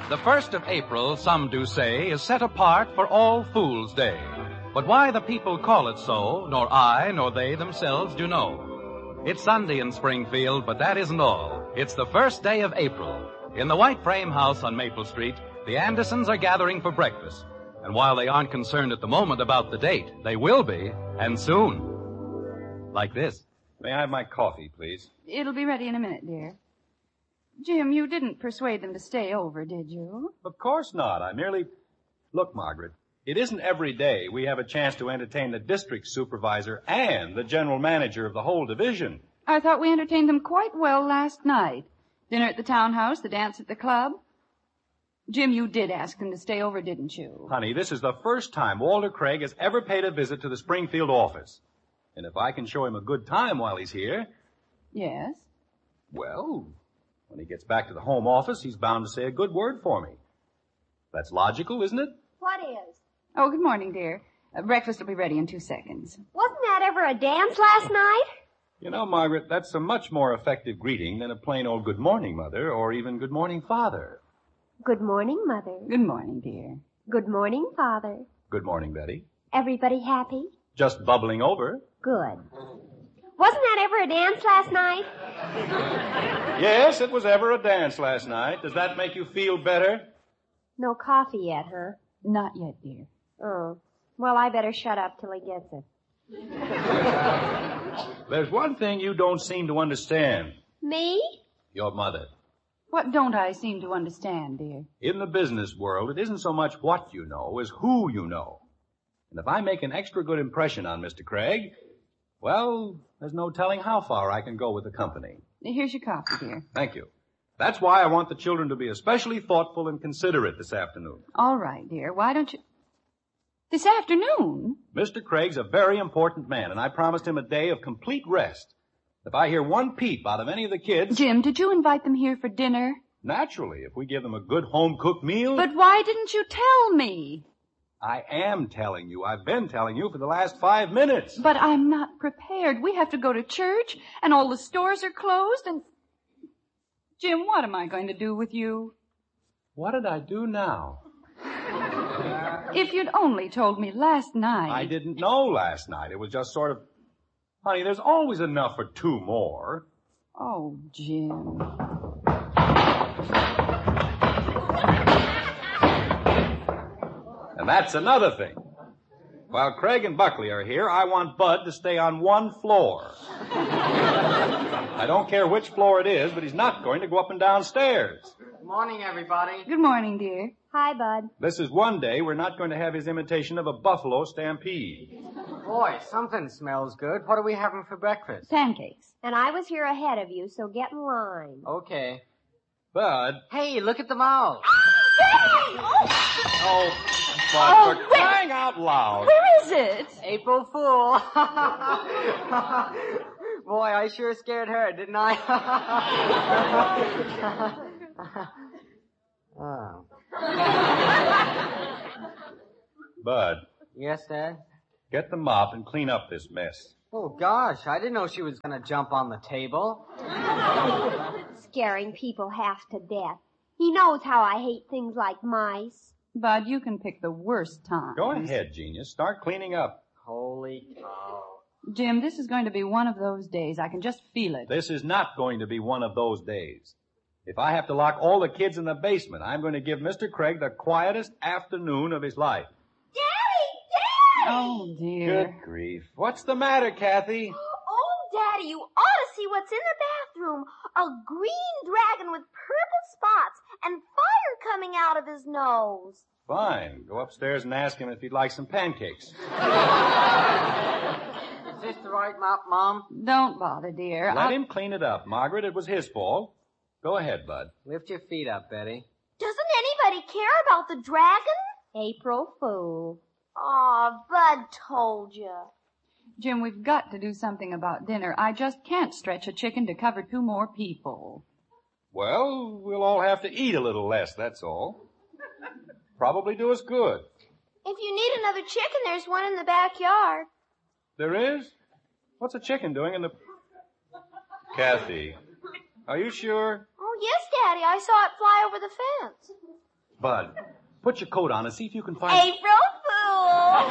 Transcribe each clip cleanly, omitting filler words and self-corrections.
The 1st of April, some do say, is set apart for All Fools' Day. But why the people call it so, nor I, nor they themselves do know. It's Sunday in Springfield, but that isn't all. It's the first day of April. In the white frame house on Maple Street, the Andersons are gathering for breakfast. And while they aren't concerned at the moment about the date, they will be, and soon. Like this. May I have my coffee, please? It'll be ready in a minute, dear. Jim, you didn't persuade them to stay over, did you? Of course not. I merely... Look, Margaret, it isn't every day we have a chance to entertain the district supervisor and the general manager of the whole division. I thought we entertained them quite well last night. Dinner at the townhouse, the dance at the club. Jim, you did ask them to stay over, didn't you? Honey, this is the first time Walter Craig has ever paid a visit to the Springfield office. And if I can show him a good time while he's here... Yes? Well, when he gets back to the home office, he's bound to say a good word for me. That's logical, isn't it? What is? Oh, good morning, dear. Breakfast will be ready in 2 seconds. Wasn't that ever a dance last night? You know, Margaret, that's a much more effective greeting than a plain old good morning, Mother, or even good morning, Father. Good morning, Mother. Good morning, dear. Good morning, Father. Good morning, Betty. Everybody happy? Just bubbling over. Good. Wasn't that ever a dance last night? Yes, it was ever a dance last night. Does that make you feel better? No coffee yet, huh? Not yet, dear. Oh. Well, I better shut up till he gets it. There's one thing you don't seem to understand. Me? Your mother. What don't I seem to understand, dear? In the business world, it isn't so much what you know as who you know. And if I make an extra good impression on Mr. Craig, well, there's no telling how far I can go with the company. Here's your coffee, dear. Thank you. That's why I want the children to be especially thoughtful and considerate this afternoon. All right, dear. Why don't you... This afternoon? Mr. Craig's a very important man, and I promised him a day of complete rest. If I hear one peep out of any of the kids... Jim, did you invite them here for dinner? Naturally, if we give them a good home-cooked meal... But why didn't you tell me? I am telling you. I've been telling you for the last 5 minutes. But I'm not prepared. We have to go to church, and all the stores are closed, and... Jim, what am I going to do with you? What did I do now? If you'd only told me last night. I didn't know last night. It was just sort of... Honey, there's always enough for 2 more. Oh, Jim. And that's another thing. While Craig and Buckley are here, I want Bud to stay on one floor. I don't care which floor it is, but he's not going to go up and down stairs. Good morning, everybody. Good morning, dear. Hi, Bud. This is one day we're not going to have his imitation of a buffalo stampede. Boy, something smells good. What are we having for breakfast? Pancakes. And I was here ahead of you, so get in line. Okay. Bud. Hey, look at the mouse. Oh, Bud, for crying out loud. Where is it? April Fool. Boy, I sure scared her, didn't I? Oh. Bud, Yes, Dad? get the mop and clean up this mess. Oh, gosh, I didn't know she was going to jump on the table. Scaring people half to death. He knows how I hate things like mice. Bud, you can pick the worst time. Go ahead, genius. Start cleaning up. Holy cow. Jim, this is going to be one of those days. I can just feel it. This is not going to be one of those days. If I have to lock all the kids in the basement, I'm going to give Mr. Craig the quietest afternoon of his life. Daddy! Oh, dear. Good grief. What's the matter, Kathy? Oh, Daddy, you ought to see what's in the bathroom. A green dragon with purple spots and fire coming out of his nose. Fine. Go upstairs and ask him if he'd like some pancakes. Is this the right mop, Mom? Don't bother, dear. Let him clean it up. Margaret, it was his fault. Go ahead, Bud. Lift your feet up, Betty. Doesn't anybody care about the dragon? April Fool. Aw, Bud told you. Jim, we've got to do something about dinner. I just can't stretch a chicken to cover 2 more people. Well, we'll all have to eat a little less, that's all. Probably do us good. If you need another chicken, there's one in the backyard. There is? What's a chicken doing in the... Kathy, are you sure? Oh, yes, Daddy. I saw it fly over the fence. Bud, put your coat on and see if you can find... April Fool!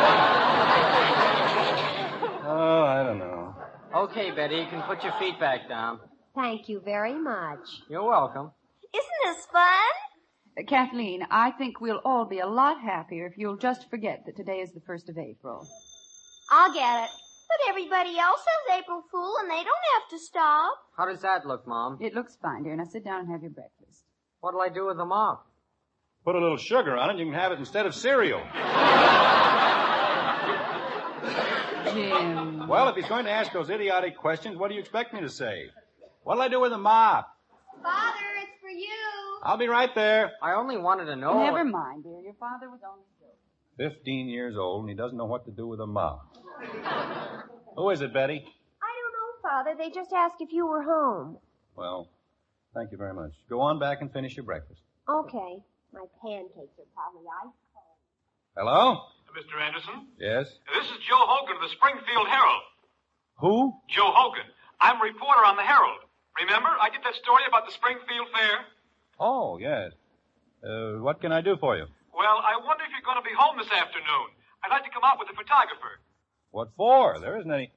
Oh, I don't know. Okay, Betty, you can put your feet back down. Thank you very much. You're welcome. Isn't this fun? Kathleen, I think we'll all be a lot happier if you'll just forget that today is the 1st of April. I'll get it. But everybody else says April Fool, and they don't have to stop. How does that look, Mom? It looks fine, dear. Now sit down and have your breakfast. What'll I do with the mop? Put a little sugar on it, you can have it instead of cereal. Jim. Well, if he's going to ask those idiotic questions, what do you expect me to say? What'll I do with the mop? Father, it's for you. I'll be right there. I only wanted to know... Never mind, dear. Your father was only joking. 15 years old, and he doesn't know what to do with a mop. Who is it, Betty? I don't know, Father. They just asked if you were home. Well, thank you very much. Go on back and finish your breakfast. Okay. My pancakes are probably ice cold. Hello? Mr. Anderson? Yes? This is Joe Hogan of the Springfield Herald. Who? Joe Hogan. I'm a reporter on the Herald. Remember, I did that story about the Springfield Fair? Oh, yes. What can I do for you? Well, I wonder if you're going to be home this afternoon. I'd like to come out with a photographer. What for? There isn't any...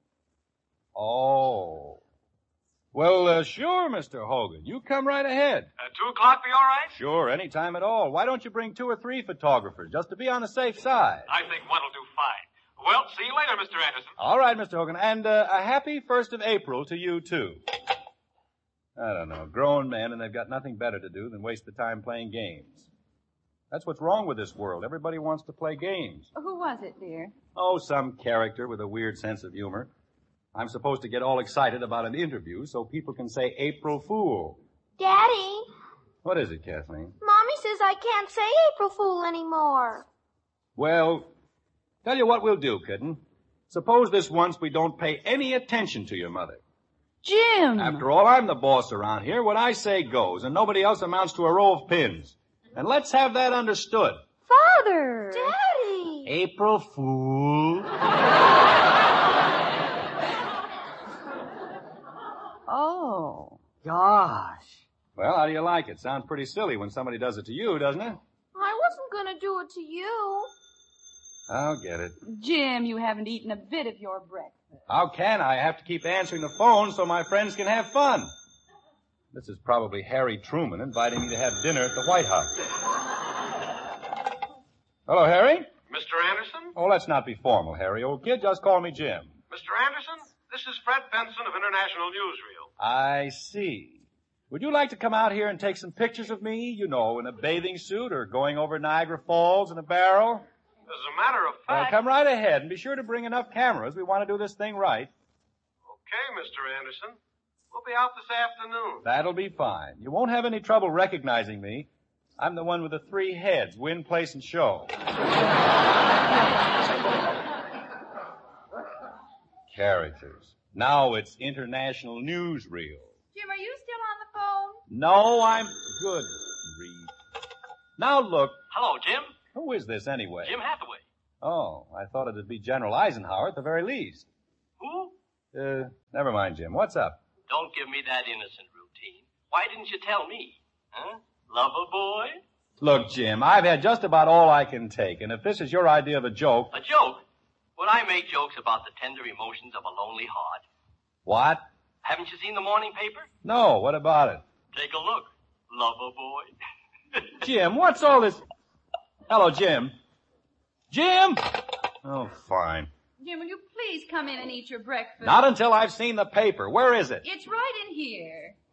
Oh. Well, sure, Mr. Hogan. You come right ahead. 2 o'clock be all right? Sure, any time at all. Why don't you bring 2 or 3 photographers, just to be on the safe side? I think one will do fine. Well, see you later, Mr. Anderson. All right, Mr. Hogan. And a happy 1st of April to you, too. I don't know. Grown men, and they've got nothing better to do than waste the time playing games. That's what's wrong with this world. Everybody wants to play games. Who was it, dear? Oh, some character with a weird sense of humor. I'm supposed to get all excited about an interview so people can say April Fool. Daddy, What is it, Kathleen? Mommy says I can't say April Fool anymore. Well, tell you what we'll do, kitten. Suppose this once we don't pay any attention to your mother. Jim! After all, I'm the boss around here. What I say goes, and nobody else amounts to a row of pins. And let's have that understood. Father! Daddy! April Fool. Oh. Gosh. Well, how do you like it? Sounds pretty silly when somebody does it to you, doesn't it? I wasn't going to do it to you. I'll get it. Jim, you haven't eaten a bit of your breakfast. How can I? I have to keep answering the phone so my friends can have fun. This is probably Harry Truman inviting me to have dinner at the White House. Hello, Harry? Mr. Anderson? Oh, let's not be formal, Harry. Old kid, just call me Jim. Mr. Anderson, this is Fred Benson of International Newsreel. I see. Would you like to come out here and take some pictures of me, you know, in a bathing suit or going over Niagara Falls in a barrel? As a matter of Well, fact... come right ahead and be sure to bring enough cameras. We want to do this thing right. Okay, Mr. Anderson. We'll be out this afternoon. That'll be fine. You won't have any trouble recognizing me. I'm the one with the 3 heads, win, place, and show. Characters. Now it's International Newsreel. Jim, are you still on the phone? No, I'm good. Reed. Now look, Hello, Jim. who is this anyway? Jim Hathaway. Oh, I thought it'd be General Eisenhower at the very least. Who? Never mind, Jim. What's up? Don't give me that innocent routine. Why didn't you tell me? Huh? Lover boy? Look, Jim, I've had just about all I can take, and if this is your idea of a joke... A joke? Would I make jokes about the tender emotions of a lonely heart? What? Haven't you seen the morning paper? No, what about it? Take a look. Lover boy. Jim, what's all this... Hello, Jim. Jim! Oh, fine. Jim, will you please come in and eat your breakfast? Not until I've seen the paper. Where is it? It's right in here.